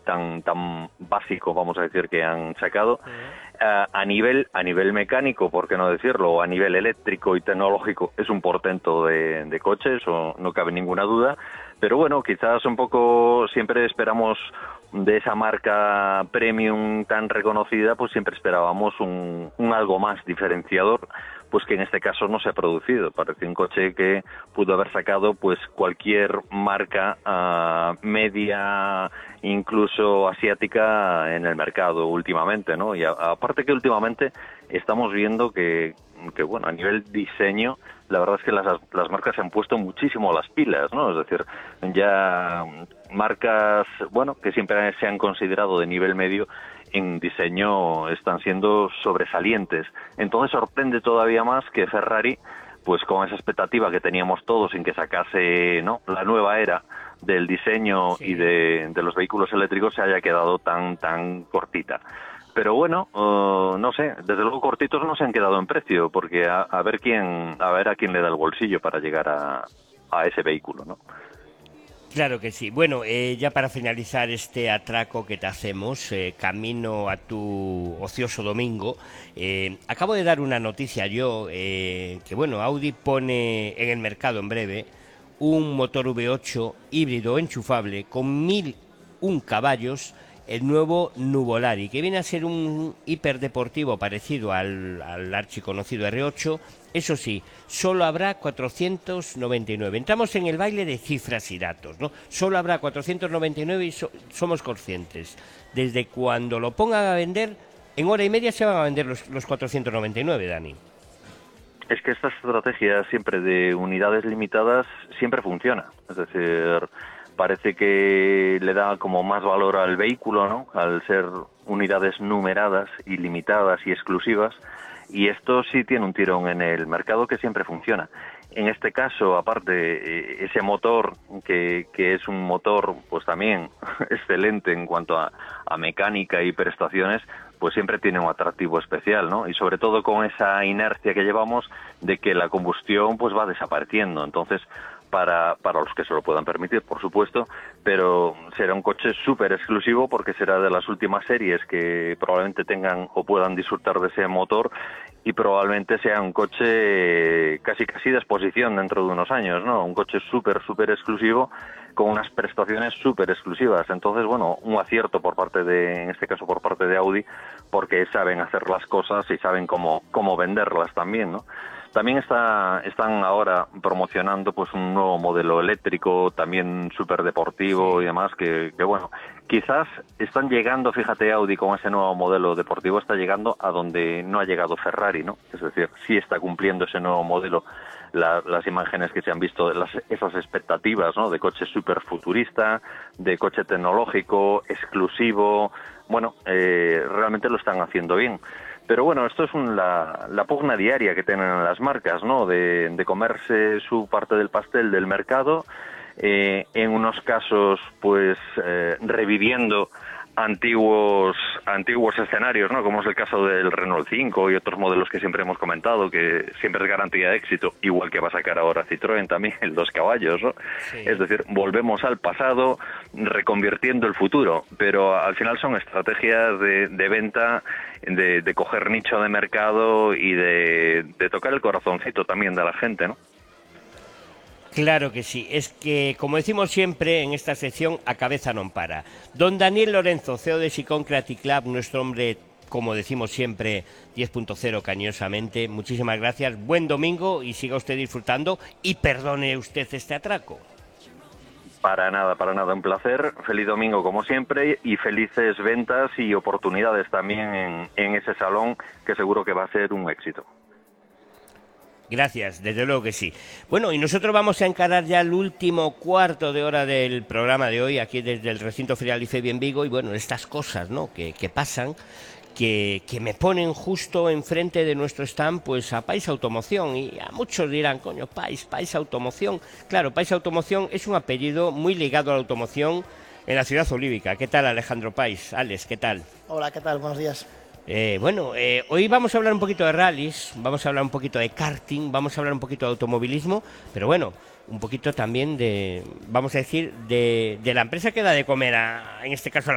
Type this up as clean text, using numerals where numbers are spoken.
tan básico, vamos a decir, que han sacado. A nivel mecánico, por qué no decirlo, o a nivel eléctrico y tecnológico, es un portento de coche, eso no cabe ninguna duda. Pero bueno, quizás un poco siempre esperamos de esa marca premium tan reconocida, pues siempre esperábamos un algo más diferenciador, pues que en este caso no se ha producido. Parece un coche que pudo haber sacado pues cualquier marca media, incluso asiática, en el mercado últimamente, ¿no? Y aparte que últimamente estamos viendo que bueno, a nivel diseño, la verdad es que las marcas se han puesto muchísimo las pilas, ¿no? Es decir, ya marcas, bueno, que siempre se han considerado de nivel medio, en diseño están siendo sobresalientes. Entonces sorprende todavía más que Ferrari, pues con esa expectativa que teníamos todos en que sacase, ¿no?, la nueva era del diseño y de los vehículos eléctricos, se haya quedado tan cortita. Pero bueno, no sé, desde luego cortitos no se han quedado en precio, porque a ver a quién le da el bolsillo para llegar a ese vehículo, ¿no? Claro que sí. Bueno, ya para finalizar este atraco que te hacemos, camino a tu ocioso domingo, acabo de dar una noticia yo, que bueno, Audi pone en el mercado en breve un motor V8 híbrido enchufable con 1001 caballos, el nuevo Nuvolari, que viene a ser un hiperdeportivo parecido al archiconocido R8. Eso sí, solo habrá 499. Entramos en el baile de cifras y datos, ¿no? Solo habrá 499 y somos conscientes. Desde cuando lo pongan a vender, en hora y media se van a vender los 499, Dani. Es que esta estrategia siempre de unidades limitadas siempre funciona. Es decir, parece que le da como más valor al vehículo, ¿no?, al ser unidades numeradas y limitadas y exclusivas, y esto sí tiene un tirón en el mercado que siempre funciona. En este caso, aparte, ese motor, que es un motor pues también excelente en cuanto a mecánica y prestaciones, pues siempre tiene un atractivo especial, ¿no? Y sobre todo con esa inercia que llevamos de que la combustión pues va desapareciendo. Entonces, para los que se lo puedan permitir, por supuesto, pero será un coche súper exclusivo porque será de las últimas series que probablemente tengan o puedan disfrutar de ese motor, y probablemente sea un coche casi de exposición dentro de unos años, ¿no? Un coche súper exclusivo con unas prestaciones súper exclusivas. Entonces, bueno, un acierto en este caso por parte de Audi, porque saben hacer las cosas y saben cómo venderlas también, ¿no? También están ahora promocionando pues un nuevo modelo eléctrico, también súper deportivo y demás, que bueno, quizás están llegando, fíjate, Audi con ese nuevo modelo deportivo está llegando a donde no ha llegado Ferrari, ¿no? Es decir, sí está cumpliendo ese nuevo modelo las imágenes que se han visto, esas expectativas, ¿no?, de coche súper futurista, de coche tecnológico, exclusivo. Bueno, realmente lo están haciendo bien. Pero bueno, esto es la pugna diaria que tienen las marcas, ¿no?, de comerse su parte del pastel del mercado, en unos casos, pues, reviviendo antiguos escenarios, ¿no?, como es el caso del Renault 5 y otros modelos que siempre hemos comentado, que siempre es garantía de éxito, igual que va a sacar ahora Citroën también, el 2 caballos, ¿no? Sí. Es decir, volvemos al pasado, reconvirtiendo el futuro, pero al final son estrategias de venta, de coger nicho de mercado y de tocar el corazoncito también de la gente, ¿no? Claro que sí, es que, como decimos siempre en esta sección, a cabeza non para. Don Daniel Lorenzo, CEO de Sicón Creative Club, nuestro hombre, como decimos siempre, 10.0 cariñosamente, muchísimas gracias, buen domingo y siga usted disfrutando y perdone usted este atraco. Para nada, un placer, feliz domingo como siempre y felices ventas y oportunidades también en ese salón, que seguro que va a ser un éxito. Gracias, desde luego que sí. Bueno, y nosotros vamos a encarar ya el último cuarto de hora del programa de hoy, aquí desde el recinto ferial IFEBI en Vigo, y bueno, estas cosas, ¿no?, que pasan, que me ponen justo enfrente de nuestro stand, pues a Pais Automoción, y a muchos dirán, coño, Pais Automoción. Claro, Pais Automoción es un apellido muy ligado a la automoción en la ciudad olívica. ¿Qué tal, Alejandro Pais? Alex, ¿qué tal? Hola, ¿qué tal? Buenos días. Hoy vamos a hablar un poquito de rallies, vamos a hablar un poquito de karting, vamos a hablar un poquito de automovilismo, pero bueno, un poquito también de, vamos a decir, de la empresa que da de comer en este caso, a la